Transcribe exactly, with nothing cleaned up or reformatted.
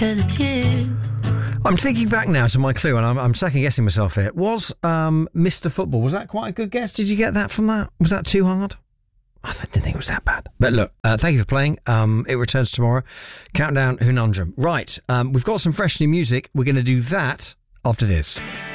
I'm thinking back now to my clue, and I'm, I'm second guessing myself here. Was um, Mister Football, was that quite a good guess? Did you get that from that? Was that too hard? I didn't think it was that bad. But look, uh, thank you for playing. Um, it returns tomorrow. Countdown Hunundrum. Right, um, we've got some fresh new music. We're going to do that after this.